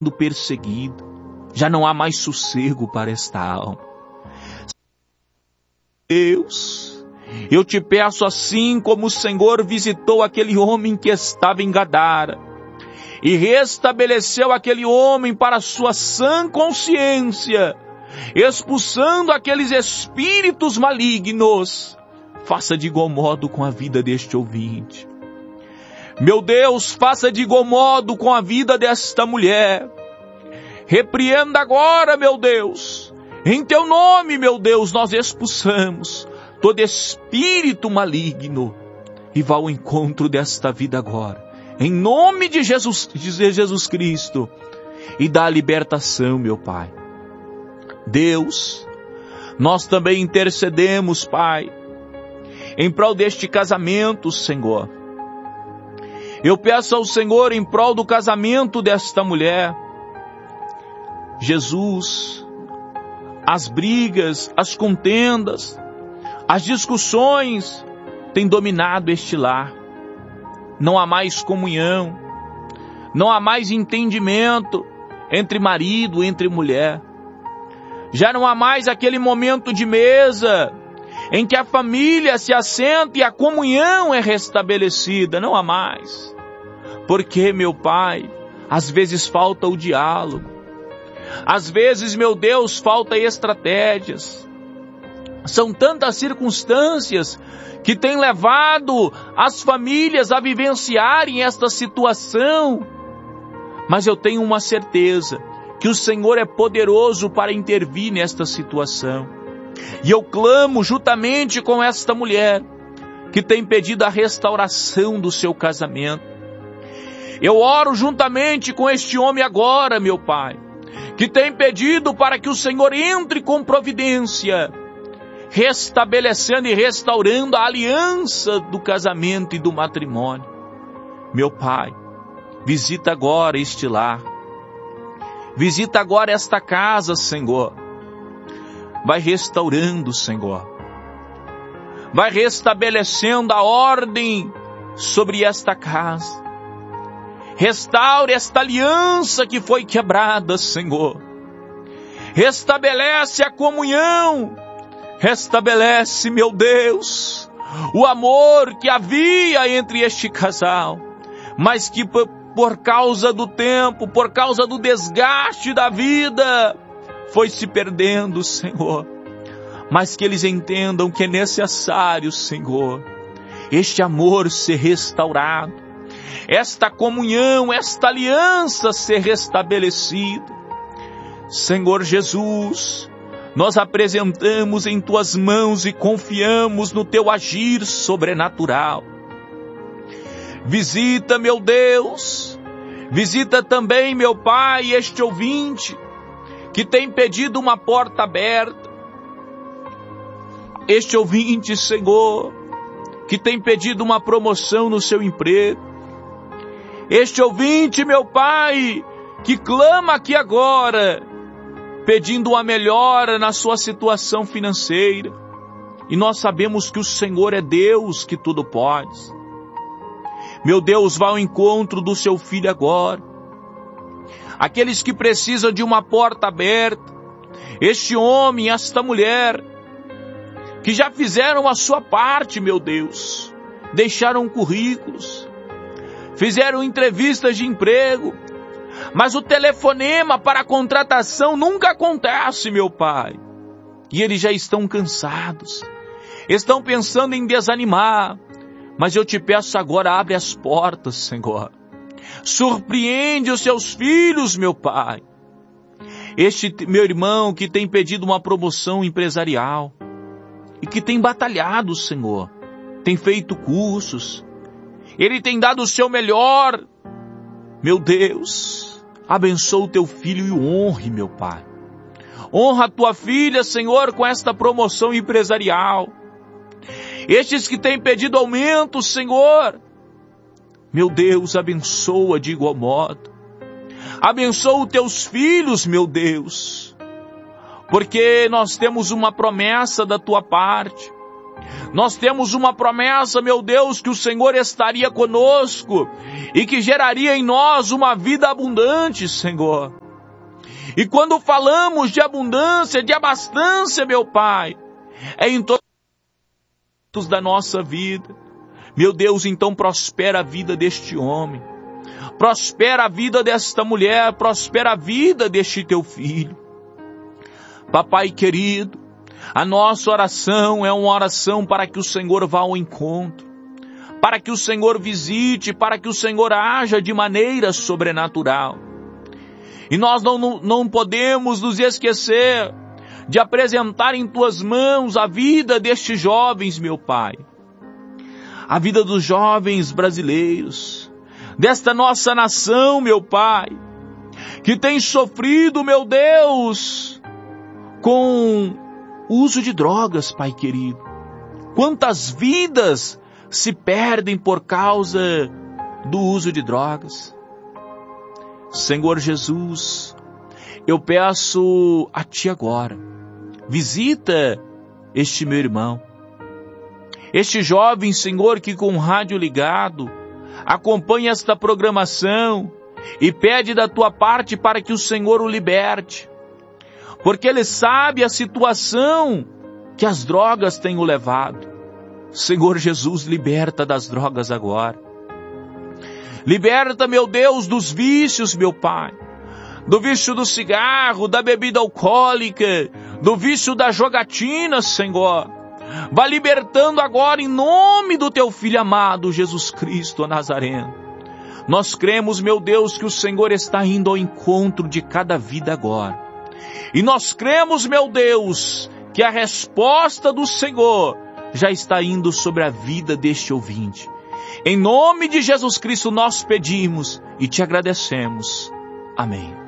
perseguido. Já não há mais sossego para esta alma. Deus, eu te peço assim como o Senhor visitou aquele homem que estava em Gadara e restabeleceu aquele homem para a sua sã consciência, expulsando aqueles espíritos malignos. Faça de igual modo com a vida deste ouvinte. Meu Deus, faça de igual modo com a vida desta mulher. Repreenda agora, meu Deus. Em teu nome, meu Deus, nós expulsamos todo espírito maligno e vá ao encontro desta vida agora. Em nome de Jesus Cristo. E dá a libertação, meu Pai. Deus, nós também intercedemos, Pai, em prol deste casamento, Senhor. Eu peço ao Senhor em prol do casamento desta mulher. Jesus, as brigas, as contendas, as discussões têm dominado este lar. Não há mais comunhão, não há mais entendimento entre marido, entre mulher. Já não há mais aquele momento de mesa em que a família se assenta e a comunhão é restabelecida. Não há mais. Porque, meu Pai, às vezes falta o diálogo. Às vezes, meu Deus, falta estratégias. São tantas circunstâncias que têm levado as famílias a vivenciarem esta situação. Mas eu tenho uma certeza, que o Senhor é poderoso para intervir nesta situação. E eu clamo juntamente com esta mulher, que tem pedido a restauração do seu casamento. Eu oro juntamente com este homem agora, meu Pai, que tem pedido para que o Senhor entre com providência, restabelecendo e restaurando a aliança do casamento e do matrimônio. Meu Pai, visita agora este lar. Visita agora esta casa, Senhor. Vai restaurando, Senhor. Vai restabelecendo a ordem sobre esta casa. Restaure esta aliança que foi quebrada, Senhor. Restabelece a comunhão. Restabelece, meu Deus, o amor que havia entre este casal, mas que por causa do tempo, por causa do desgaste da vida, foi se perdendo, Senhor. Mas que eles entendam que é necessário, Senhor, este amor ser restaurado, esta comunhão, esta aliança ser restabelecida. Senhor Jesus, nós apresentamos em Tuas mãos e confiamos no Teu agir sobrenatural. Visita, meu Deus, visita também, meu Pai, este ouvinte que tem pedido uma porta aberta. Este ouvinte, Senhor, que tem pedido uma promoção no seu emprego. Este ouvinte, meu Pai, que clama aqui agora, pedindo uma melhora na sua situação financeira. E nós sabemos que o Senhor é Deus que tudo pode. Meu Deus, vá ao encontro do seu filho agora. Aqueles que precisam de uma porta aberta, este homem, esta mulher, que já fizeram a sua parte, meu Deus, deixaram currículos, fizeram entrevistas de emprego, mas o telefonema para a contratação nunca acontece, meu Pai. E eles já estão cansados, estão pensando em desanimar, mas eu te peço agora, abre as portas, Senhor. Surpreende os seus filhos, meu Pai. Este meu irmão que tem pedido uma promoção empresarial e que tem batalhado, Senhor, tem feito cursos, ele tem dado o seu melhor. Meu Deus, abençoa o teu filho e o honre, meu Pai. Honra a tua filha, Senhor, com esta promoção empresarial. Estes que têm pedido aumento, Senhor, meu Deus, abençoa de igual modo. Abençoa os teus filhos, meu Deus, porque nós temos uma promessa da tua parte, Nós temos uma promessa, meu Deus, que o Senhor estaria conosco e que geraria em nós uma vida abundante, Senhor. E quando falamos de abundância, de abastança, meu Pai, é em todos os da nossa vida. Meu Deus, então prospera a vida deste homem, prospera a vida desta mulher, prospera a vida deste teu filho. Papai querido, a nossa oração é uma oração para que o Senhor vá ao encontro, para que o Senhor visite, para que o Senhor haja de maneira sobrenatural. E nós não podemos nos esquecer de apresentar em tuas mãos a vida destes jovens, meu Pai. A vida dos jovens brasileiros, desta nossa nação, meu Pai, que tem sofrido, meu Deus, com o uso de drogas, Pai querido. Quantas vidas se perdem por causa do uso de drogas. Senhor Jesus, eu peço a Ti agora, visita este meu irmão, este jovem, Senhor, que com o rádio ligado, acompanha esta programação e pede da Tua parte para que o Senhor o liberte, porque ele sabe a situação que as drogas têm o levado. Senhor Jesus, liberta das drogas agora. Liberta, meu Deus, dos vícios, meu Pai. Do vício do cigarro, da bebida alcoólica, do vício da jogatina, Senhor. Vá libertando agora em nome do Teu Filho amado, Jesus Cristo Nazareno. Nós cremos, meu Deus, que o Senhor está indo ao encontro de cada vida agora. E nós cremos, meu Deus, que a resposta do Senhor já está indo sobre a vida deste ouvinte. Em nome de Jesus Cristo nós pedimos e Te agradecemos. Amém.